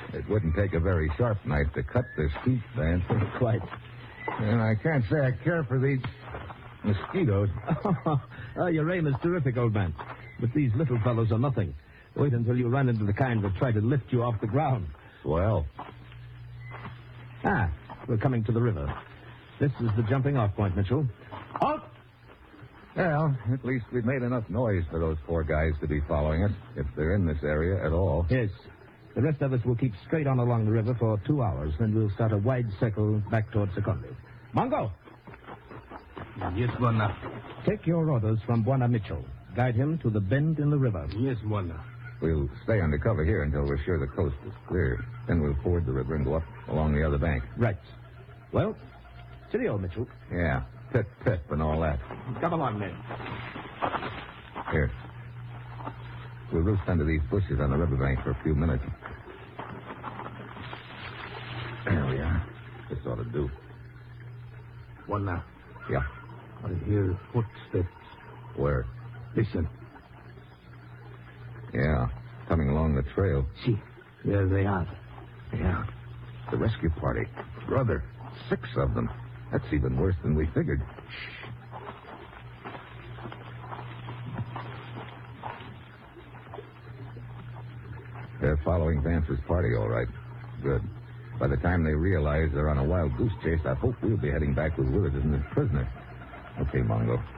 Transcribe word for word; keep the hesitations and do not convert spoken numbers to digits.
It wouldn't take a very sharp knife to cut this heat, Vance. Quite. And I can't say I care for these mosquitoes. Oh, your aim is terrific, old man. But these little fellows are nothing. Wait until you run into the kind that try to lift you off the ground. Swell. Ah, we're coming to the river. This is the jumping off point, Mitchell. Halt! Well, at least we've made enough noise for those four guys to be following us, if they're in this area at all. Yes. The rest of us will keep straight on along the river for two hours, then we'll start a wide circle back towards Secondo. Mongo! Yes, Buona. Take your orders from Buona Mitchell. Guide him to the bend in the river. Yes, Buona. We'll stay under cover here until we're sure the coast is clear. Then we'll ford the river and go up along the other bank. Right. Well, cheerio, Mitchell. Yeah, pip, pip, and all that. Come along, men. Here. We'll roost under these bushes on the riverbank for a few minutes. There we are. This ought to do. Buona. Yeah. I hear footsteps. Where? Listen. Yeah, coming along the trail. See, there they are. Yeah, the rescue party. Brother, six of them. That's even worse than we figured. They're following Vance's party, all right. Good. By the time they realize they're on a wild goose chase, I hope we'll be heading back with Willard and his prisoner. Okay, Mongo.